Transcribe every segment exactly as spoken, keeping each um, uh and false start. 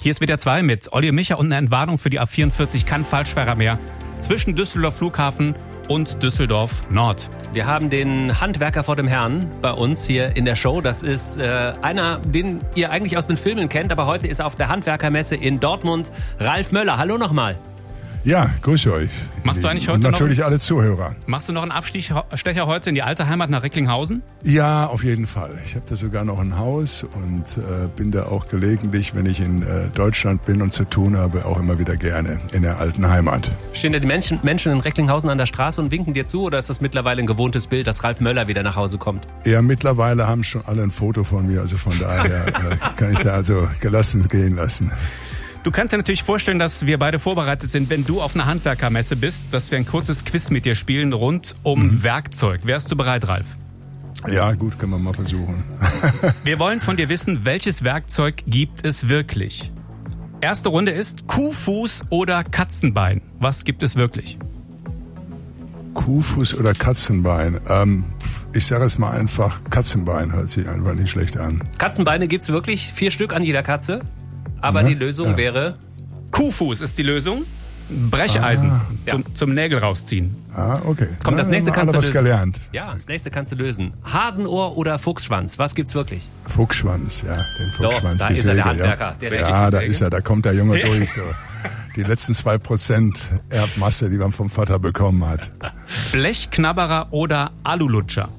Hier ist W D R zwei mit Olli und Micha und eine Entwarnung für die A vierundvierzig, kann falsch mehr zwischen Düsseldorf Flughafen und Düsseldorf Nord. Wir haben den Handwerker vor dem Herrn bei uns hier in der Show. Das ist äh, einer, den ihr eigentlich aus den Filmen kennt, aber heute ist er auf der Handwerkermesse in Dortmund. Ralf Möller, hallo nochmal. Ja, grüße euch. Machst du eigentlich heute und natürlich noch, alle Zuhörer. Machst du noch einen Abstecher heute in die alte Heimat nach Recklinghausen? Ja, auf jeden Fall. Ich habe da sogar noch ein Haus und äh, bin da auch gelegentlich, wenn ich in äh, Deutschland bin und zu tun habe, auch immer wieder gerne in der alten Heimat. Stehen da die Menschen, Menschen in Recklinghausen an der Straße und winken dir zu, oder ist das mittlerweile ein gewohntes Bild, dass Ralf Möller wieder nach Hause kommt? Ja, mittlerweile haben schon alle ein Foto von mir, also von daher äh, kann ich da also gelassen gehen lassen. Du kannst dir natürlich vorstellen, dass wir beide vorbereitet sind, wenn du auf einer Handwerkermesse bist, dass wir ein kurzes Quiz mit dir spielen rund um mhm. Werkzeug. Wärst du bereit, Ralf? Ja, gut, können wir mal versuchen. Wir wollen von dir wissen, welches Werkzeug gibt es wirklich? Erste Runde ist Kuhfuß oder Katzenbein. Was gibt es wirklich? Kuhfuß oder Katzenbein? Ähm, ich sage es mal einfach, Katzenbein hört sich einfach nicht schlecht an. Katzenbeine gibt's wirklich, vier Stück an jeder Katze. Aber ja, die Lösung ja. wäre... Kuhfuß ist die Lösung. Brecheisen ah, zum, ja. zum Nägel rausziehen. Ah, okay. Komm, Na, das nächste kannst du was lösen. gelernt. Ja, das nächste kannst du lösen. Hasenohr oder Fuchsschwanz, was gibt's wirklich? Fuchsschwanz, ja. Den Fuchsschwanz, so, da die ist Säge, er, der Handwerker. Ja, Der ja da ist er, da kommt der Junge durch. So. Die letzten zwei Prozent Erbmasse, die man vom Vater bekommen hat. Blechknabberer oder Alulutscher?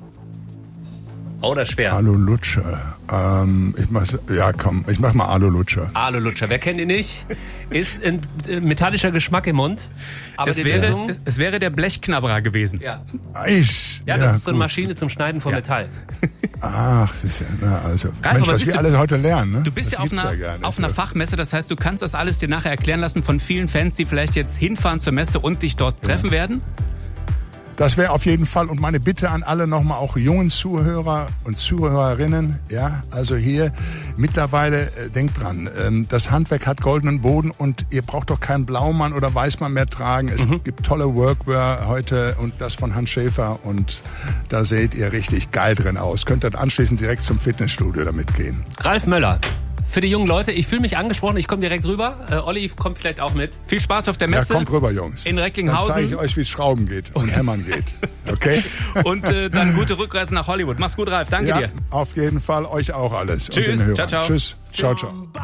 Oder schwer? Alulutscher. Ähm, ich mach, ja, komm, ich mach mal Alulutscher. Alulutscher, wer kennt ihn nicht? Ist ein äh, metallischer Geschmack im Mund. Aber es, wäre, Lösung, es, es wäre der Blechknabberer gewesen. Ja, ich, ja das ja, ist so eine Maschine zum Schneiden von ja. Metall. Ach, das ist ja, na, also, Ralf, Mensch, was wir du, alle heute lernen. Ne? Du bist das ja auf einer, ja auf einer Fachmesse, das heißt, du kannst das alles dir nachher erklären lassen von vielen Fans, die vielleicht jetzt hinfahren zur Messe und dich dort ja. treffen werden. Das wäre auf jeden Fall und meine Bitte an alle nochmal, auch jungen Zuhörer und Zuhörerinnen, ja, also hier mittlerweile, äh, denkt dran, ähm, das Handwerk hat goldenen Boden und ihr braucht doch keinen Blaumann oder Weißmann mehr tragen. Es mhm. gibt tolle Workwear heute und das von Hans Schäfer und da seht ihr richtig geil drin aus. Könnt dann anschließend direkt zum Fitnessstudio damit gehen. Ralf Möller. Für die jungen Leute, ich fühle mich angesprochen, ich komme direkt rüber. Äh, Olli kommt vielleicht auch mit. Viel Spaß auf der Messe. Ja, kommt rüber, Jungs. In Recklinghausen. Dann zeige ich euch, wie es Schrauben geht und Hämmern geht. Okay? Und äh, dann gute Rückreise nach Hollywood. Mach's gut, Ralf. Danke ja, dir. Auf jeden Fall. Euch auch alles. Tschüss. Und den ciao, ciao. Tschüss. Ciao, ciao.